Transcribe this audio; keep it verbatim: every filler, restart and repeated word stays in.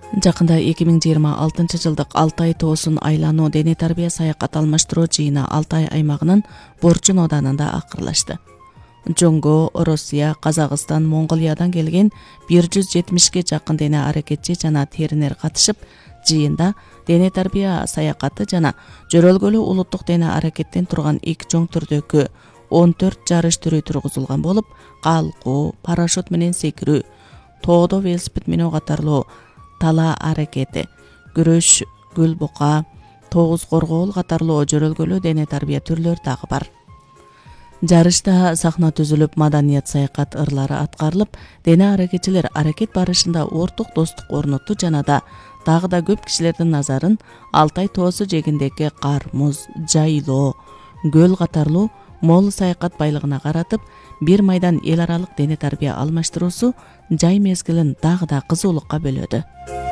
Жакында эки миң жыйырма алтынчы жылдык Алтай тоосун айлануу дене тарбия саякат алмаштыруу жыйыны Алтай аймагынын Борчун оданында акырлашты. Жоңго, Россия, Казакстан, Монголиядан келген бир жүз жетимишке жакын дене аракетчи жана теринер катышып, жыйында дене тарбия саякаты жана жөрөлгөлүү улуттук дене аракеттен турган эки чоң түрдөгү он төрт жарыш түрү тургузулган болуп, калкуу, парашют менен секирүү, тоодо велосипед менен катарлуу тала аракети, күрөш, гүл бука, тогуз коргоол катарлуу жөрөлгөлүү дене тарбия түрлөрү дагы бар. Жарышта сахна түзүлүп, маданият саякат ырлары аткарылып, дене аракетчилер аракет барышында ортук достук орнотту жана да дагы да көп кишилердин назарын Алтай тоосу жээгиндеги кар, муз, жайлоо, көл катарлуу мол саякат байлыгына каратып, бир майдан эл аралык дене тарбия алмаштыруусу жай мезгилин дагы да кызуулукка бөлөдү.